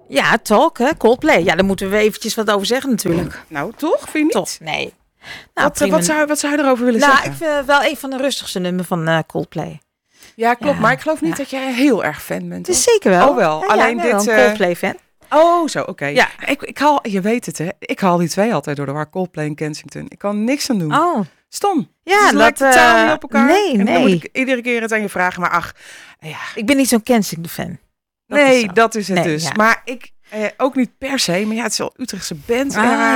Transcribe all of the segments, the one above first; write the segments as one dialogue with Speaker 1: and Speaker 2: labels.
Speaker 1: Ja, Talk, hè? Coldplay. Ja, daar moeten we eventjes wat over zeggen natuurlijk.
Speaker 2: Nou, toch? Vind je niet?
Speaker 1: Toch? Nee. Nou,
Speaker 2: Wat zou je erover willen
Speaker 1: nou,
Speaker 2: zeggen?
Speaker 1: ik vind het wel een van de rustigste nummers van Coldplay.
Speaker 2: Ja, klopt.
Speaker 1: Ja,
Speaker 2: Maar ik geloof niet
Speaker 1: ja.
Speaker 2: dat jij heel erg fan bent.
Speaker 1: Het is
Speaker 2: Toch?
Speaker 1: zeker wel.
Speaker 2: Oh wel.
Speaker 1: Ja,
Speaker 2: Alleen
Speaker 1: ik ben
Speaker 2: dit...
Speaker 1: wel een Coldplay-fan.
Speaker 2: Oh, zo, oké.
Speaker 1: Ja.
Speaker 2: Ik haal, je weet het, hè. Ik haal die twee altijd door de war. Coldplay en Kensington. Ik kan niks aan doen.
Speaker 1: Oh,
Speaker 2: Stom.
Speaker 1: ja,
Speaker 2: Het lijkt totaal niet op elkaar.
Speaker 1: Nee,
Speaker 2: en dan
Speaker 1: nee.
Speaker 2: moet ik iedere keer het aan je vragen. Maar ach, ja.
Speaker 1: Ik ben niet zo'n Kensington-fan.
Speaker 2: Dat is het
Speaker 1: Nee,
Speaker 2: dus.
Speaker 1: ja.
Speaker 2: Maar ik ook niet per se. Maar ja, het is wel Utrechtse band.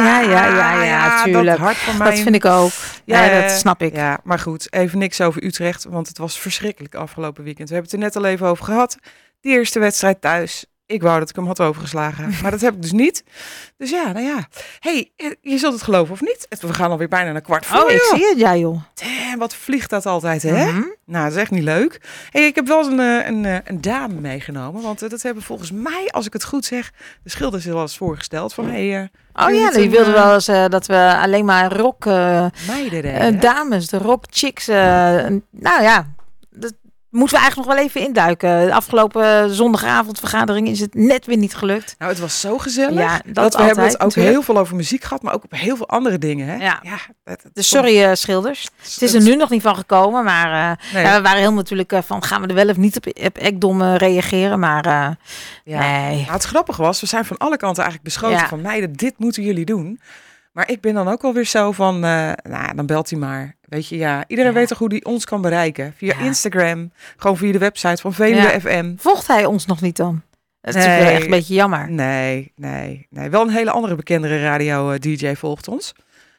Speaker 1: Ja, tuurlijk.
Speaker 2: Dat hart van mij.
Speaker 1: Dat vind ik ook. Ja, dat snap ik.
Speaker 2: Ja, maar goed. Even niks over Utrecht. Want het was verschrikkelijk afgelopen weekend. We hebben het er net al even over gehad. Die eerste wedstrijd thuis. Ik wou dat ik hem had overgeslagen. Maar dat heb ik dus niet. Dus ja, nou ja. Hey, je zult het geloven of niet? We gaan alweer bijna een kwart voor.
Speaker 1: Oh, ik zie het. Ja, joh.
Speaker 2: Damn, wat vliegt dat altijd, hè?
Speaker 1: Mhm.
Speaker 2: Nou, dat is echt niet leuk. Hey, ik heb wel een dame meegenomen. Want dat hebben volgens mij, als ik het goed zeg, de schilders heel eens voorgesteld. Van, hey,
Speaker 1: Oh ja, die wilden wel eens dat we alleen maar rock
Speaker 2: meiden deden,
Speaker 1: dames, de rock chicks. Nou ja, dat moeten we eigenlijk nog wel even induiken. De afgelopen zondagavondvergadering is het net weer niet gelukt.
Speaker 2: Nou, het was zo gezellig.
Speaker 1: Ja,
Speaker 2: dat we hebben het ook
Speaker 1: natuurlijk.
Speaker 2: heel veel over muziek gehad, maar ook op heel veel andere dingen. Hè?
Speaker 1: Ja.
Speaker 2: Dus
Speaker 1: sorry Schilders. Het is er nu nog niet van gekomen, maar
Speaker 2: Nee.
Speaker 1: we waren heel natuurlijk van gaan we er wel of niet op Ekdom reageren, maar nee.
Speaker 2: Nou, het grappige was, we zijn van alle kanten eigenlijk beschoten
Speaker 1: Ja.
Speaker 2: van meiden, dit moeten jullie doen. Maar ik ben dan ook alweer zo van, dan belt hij maar. Weet je, ja, iedereen weet toch hoe die ons kan bereiken. Via Instagram, gewoon via de website van Veluwe FM.
Speaker 1: Volgt hij ons nog niet dan? Dat is natuurlijk wel echt een beetje jammer.
Speaker 2: Nee. Wel een hele andere bekendere radio-dj volgt ons.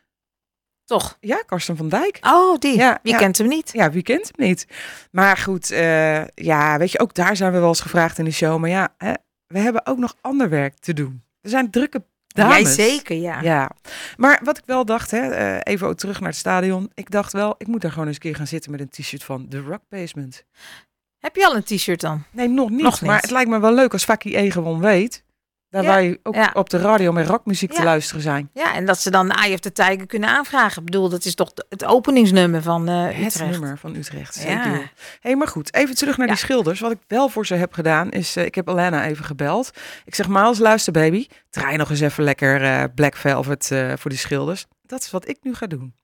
Speaker 1: Toch?
Speaker 2: Ja, Karsten van Dijk.
Speaker 1: Oh, die.
Speaker 2: Ja,
Speaker 1: Wie
Speaker 2: ja.
Speaker 1: kent hem niet?
Speaker 2: Ja, wie kent hem niet? Maar goed, weet je, ook daar zijn we wel eens gevraagd in de show. Maar ja, we hebben ook nog ander werk te doen. Er zijn drukke dames.
Speaker 1: Jij zeker, ja.
Speaker 2: Ja, maar wat ik wel dacht, even ook terug naar het stadion. Ik dacht wel, ik moet daar gewoon eens een keer gaan zitten met een t-shirt van The Rock Basement.
Speaker 1: Heb je al een t-shirt dan?
Speaker 2: Nee, nog niet.
Speaker 1: Nog niet.
Speaker 2: Maar het lijkt me wel leuk als Fakkie E gewoon weet. Daar wij ook op de radio met rockmuziek te luisteren zijn.
Speaker 1: Ja, en dat ze dan Eye of the Tiger kunnen aanvragen. Ik bedoel, dat is toch het openingsnummer van Utrecht.
Speaker 2: Het nummer van Utrecht, zeker.
Speaker 1: Ja.
Speaker 2: Hey, maar goed, even terug naar die schilders. Wat ik wel voor ze heb gedaan, is ik heb Alana even gebeld. Ik zeg, Miles, luister baby. Draai nog eens even lekker Black Velvet voor die schilders. Dat is wat ik nu ga doen.